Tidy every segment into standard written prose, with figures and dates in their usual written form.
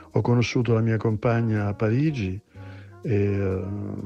Ho conosciuto la mia compagna a Parigi e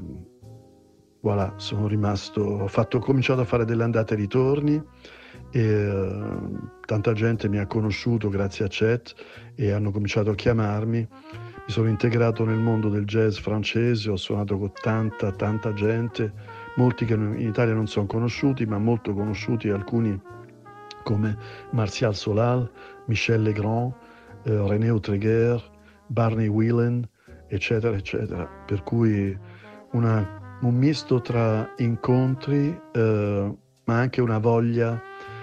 voilà, ho cominciato a fare delle andate e ritorni e tanta gente mi ha conosciuto grazie a Chet e hanno cominciato a chiamarmi. Mi sono integrato nel mondo del jazz francese, ho suonato con tanta gente, molti che in Italia non sono conosciuti, ma molto conosciuti, alcuni come Martial Solal, Michel Legrand, René Autreguer, Barney Whelan, eccetera, eccetera. Per cui un misto tra incontri, ma anche una voglia.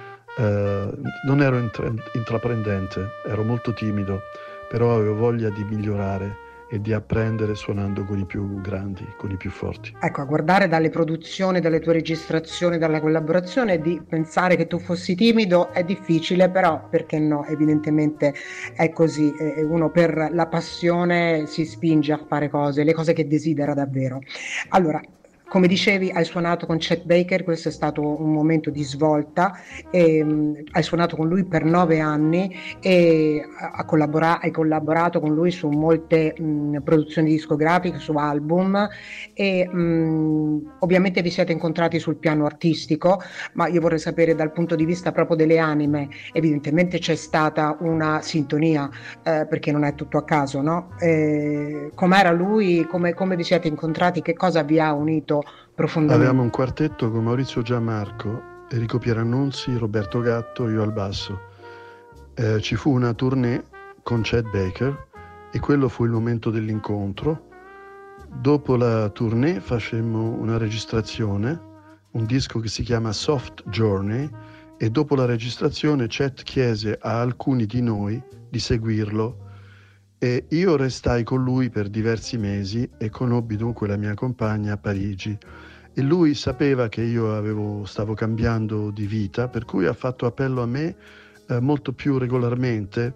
Non ero intraprendente, ero molto timido, però avevo voglia di migliorare e di apprendere suonando con i più grandi, con i più forti. Ecco, a guardare dalle produzioni, dalle tue registrazioni, dalla collaborazione, di pensare che tu fossi timido è difficile, però perché no? Evidentemente è così. Uno per la passione si spinge a fare cose, le cose che desidera davvero. Allora, come dicevi, hai suonato con Chet Baker, questo è stato un momento di svolta. Hai suonato con lui per 9 anni e hai collaborato con lui su molte produzioni discografiche, su album e ovviamente vi siete incontrati sul piano artistico, ma io vorrei sapere dal punto di vista proprio delle anime, evidentemente c'è stata una sintonia, perché non è tutto a caso, no? Com'era lui, come vi siete incontrati, che cosa vi ha unito Avevamo profondamente? un quartetto con Maurizio Giammarco, Enrico Pierannunzi, Roberto Gatto, io al basso. Ci fu una tournée con Chet Baker e quello fu il momento dell'incontro. Dopo la tournée facemmo una registrazione, un disco che si chiama Soft Journey, e dopo la registrazione Chet chiese a alcuni di noi di seguirlo e io restai con lui per diversi mesi e conobbi dunque la mia compagna a Parigi. E lui sapeva che stavo cambiando di vita, per cui ha fatto appello a me molto più regolarmente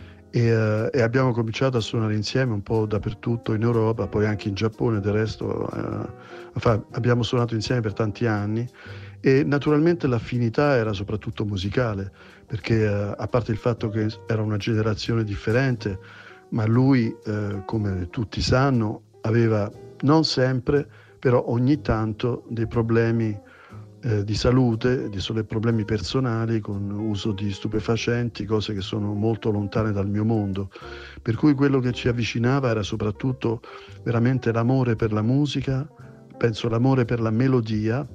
e abbiamo cominciato a suonare insieme un po' dappertutto in Europa, poi anche in Giappone, del resto abbiamo suonato insieme per tanti anni e naturalmente l'affinità era soprattutto musicale, perché a parte il fatto che era una generazione differente, ma lui, come tutti sanno, aveva non sempre, però ogni tanto dei problemi di salute, dei problemi personali con uso di stupefacenti, cose che sono molto lontane dal mio mondo. Per cui quello che ci avvicinava era soprattutto veramente l'amore per la musica, penso l'amore per la melodia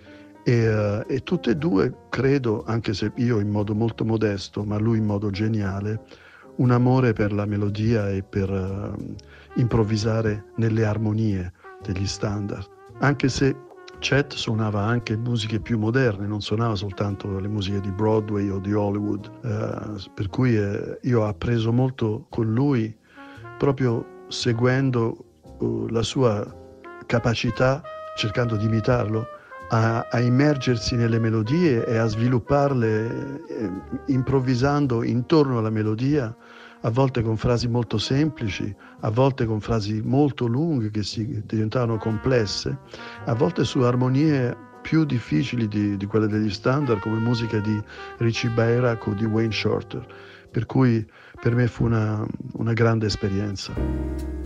e tutte e due, credo, anche se io in modo molto modesto, ma lui in modo geniale, un amore per la melodia e per improvvisare nelle armonie degli standard. Anche se Chet suonava anche musiche più moderne, non suonava soltanto le musiche di Broadway o di Hollywood, per cui io ho appreso molto con lui proprio seguendo la sua capacità, cercando di imitarlo, a immergersi nelle melodie e a svilupparle improvvisando intorno alla melodia, a volte con frasi molto semplici, a volte con frasi molto lunghe che si diventavano complesse, a volte su armonie più difficili di quelle degli standard, come musica di Richie Beirach o di Wayne Shorter. Per cui per me fu una grande esperienza.